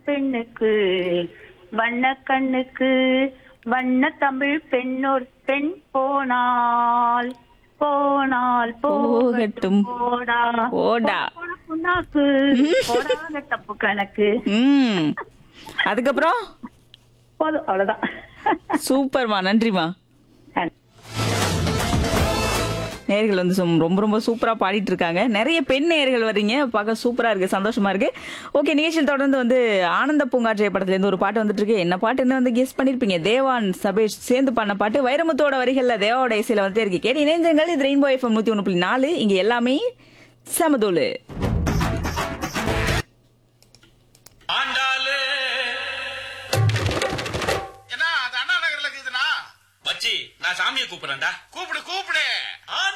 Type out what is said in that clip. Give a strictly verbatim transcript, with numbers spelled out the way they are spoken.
பெண்ணுக்கு வண்ண கண்ணுக்கு வண்ண தமிழ் பெண்ணோர் பெண் போனால் போனால் போகட்டும். போகட்டும் போடா போடா. போட புண்ணாக்கு போடாத தப்பு கணக்கு. ம் அதுக்கப்புறம் போதும், அவ்வளவுதான். சூப்பர்மா, நன்றிமா. நேயர்கள் வந்து சும்- ரொம்ப ரொம்ப சூப்பரா பாடிட்டு இருக்காங்க. நிறைய பெண் நேயர்கள் வர்றீங்க, பார்க்க சூப்பரா இருக்கு, சந்தோஷமா இருக்கு. ஓகே, நிகழ்ச்சியில் தொடர்ந்து வந்து ஆனந்த பூங்காற்றை படத்துல இருந்து ஒரு பாட்டு வந்துட்டு இருக்கு. என்ன பாட்டுன்னு வந்து கெஸ் பண்ணிருப்பீங்க. தேவான் சபேஷ் சேர்ந்து பண்ண பாட்டு. வைரமுத்தோட வரிகள்ல தேவாவோட இசையில வந்து இருக்கு. கேட்டு இணைந்தங்கள். இது ரெயின்போ எஃப்எம் நூத்தி ஒண்ணு புள்ளி நாலு. இங்க எல்லாமே சமதோலு. ஆண்டாளு என்ன அது அண்ணா நகர்ல இருக்குதுண்ணா. மச்சி, நான் சாமியை கூப்பிடுறேன்டா. கூப்பிடு கூப்பிடு.